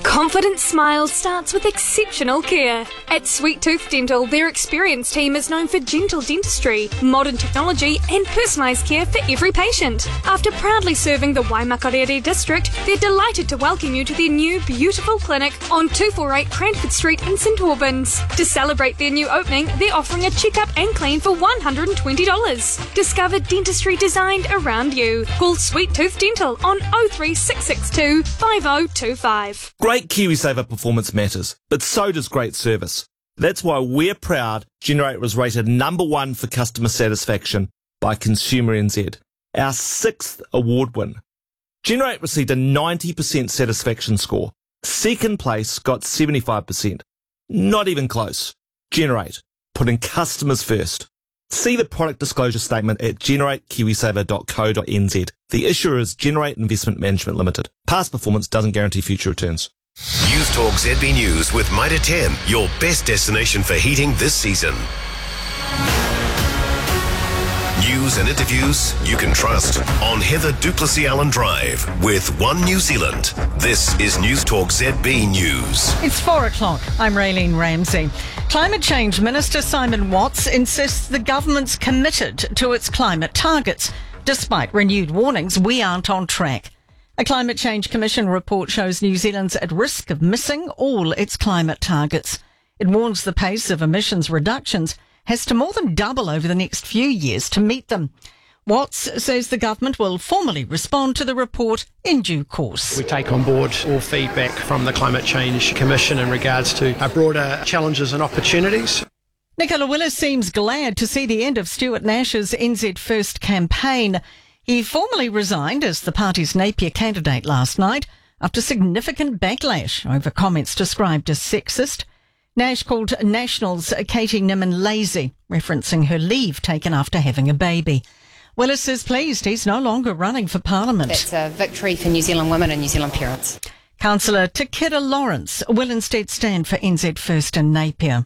confident smile starts with exceptional care. At Sweet Tooth Dental, their experienced team is known for gentle dentistry, modern technology and personalised care for every patient. After proudly serving the Waimakarere district, they're delighted to welcome you to their new beautiful clinic on 248 Cranford Street in St Albans. To celebrate their new opening, they're offering a checkup and clean for $120. Discover dentistry designed around you. Call Sweet Tooth Dental on 03662 5025. Great KiwiSaver performance matters, but so does great service. That's why we're proud Generate was rated #1 for customer satisfaction by Consumer NZ, our 6th award win. Generate received a 90% satisfaction score. Second place got 75%. Not even close. Generate, putting customers first. See the product disclosure statement at generatekiwisaver.co.nz. The issuer is Generate Investment Management Limited. Past performance doesn't guarantee future returns. News Talk ZB News with Mitre 10, your best destination for heating this season. News and interviews you can trust on Heather Duplessis Allen Drive with One New Zealand. This is News Talk ZB News. It's 4 o'clock. I'm Raylene Ramsey. Climate Change Minister Simon Watts insists the government's committed to its climate targets. Despite renewed warnings, we aren't on track. A Climate Change Commission report shows New Zealand's at risk of missing all its climate targets. It warns the pace of emissions reductions has to more than double over the next few years to meet them. Watts says the government will formally respond to the report in due course. We take on board all feedback from the Climate Change Commission in regards to our broader challenges and opportunities. Nicola Willis seems glad to see the end of Stuart Nash's NZ First campaign. He formally resigned as the party's Napier candidate last night after significant backlash over comments described as sexist. Nash called Nationals Katie Nimmin lazy, referencing her leave taken after having a baby. Willis is pleased he's no longer running for Parliament. It's a victory for New Zealand women and New Zealand parents. Councillor Takeda Lawrence will instead stand for NZ First in Napier.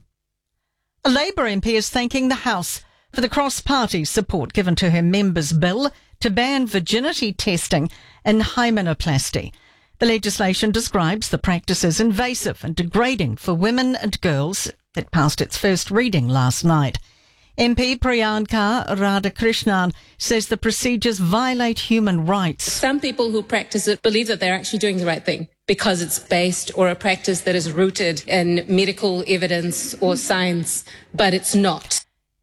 A Labour MP is thanking the House for the cross-party support given to her members' bill to ban virginity testing and hymenoplasty. The legislation describes the practice as invasive and degrading for women and girls. It passed its first reading last night. MP Priyanka Radhakrishnan says the procedures violate human rights. Some people who practice it believe that they're actually doing the right thing because it's based or a practice that is rooted in medical evidence or science, but it's not.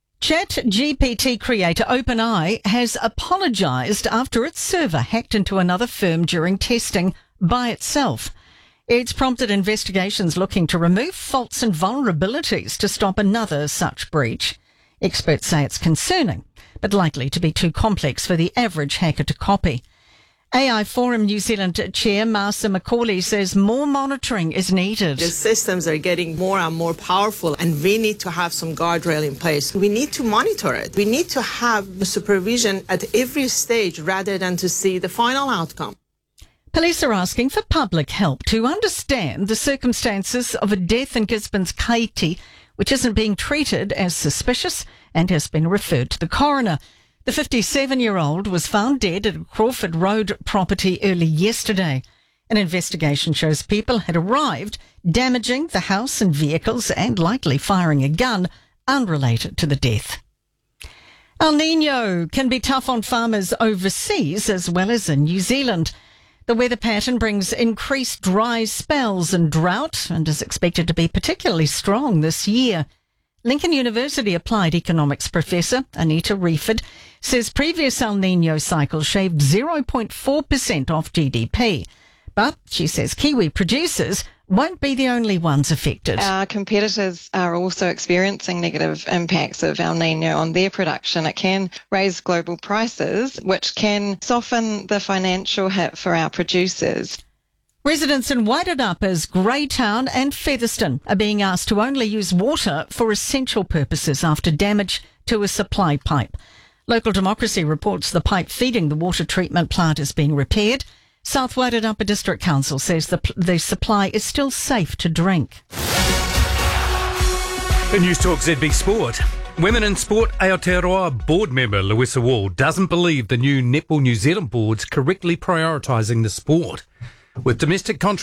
ChatGPT creator OpenAI has apologised after its server hacked into another firm during testing by itself. It's prompted investigations looking to remove faults and vulnerabilities to stop another such breach. Experts say it's concerning, but likely to be too complex for the average hacker to copy. AI Forum New Zealand Chair Marcia Macaulay says more monitoring is needed. The systems are getting more and more powerful and we need to have some guardrail in place. We need to monitor it. We need to have supervision at every stage rather than to see the final outcome. Police are asking for public help to understand the circumstances of a death in Gisborne's Kaiti, which isn't being treated as suspicious and has been referred to the coroner. The 57-year-old was found dead at a Crawford Road property early yesterday. An investigation shows people had arrived, damaging the house and vehicles and likely firing a gun unrelated to the death. El Niño can be tough on farmers overseas as well as in New Zealand. The weather pattern brings increased dry spells and drought and is expected to be particularly strong this year. Lincoln University applied economics professor Anita Reeford says previous El Niño cycles shaved 0.4% off GDP. But she says Kiwi producers won't be the only ones affected. Our competitors are also experiencing negative impacts of El Niño on their production. It can raise global prices, which can soften the financial hit for our producers. Residents in Wairarapa's Greytown and Featherston are being asked to only use water for essential purposes after damage to a supply pipe. Local Democracy reports the pipe feeding the water treatment plant is being repaired. South Wairarapa District Council says the supply is still safe to drink. In News Talk ZB Sport. Women in Sport Aotearoa board member Louisa Wall doesn't believe the new Netball New Zealand board's correctly prioritising the sport. With domestic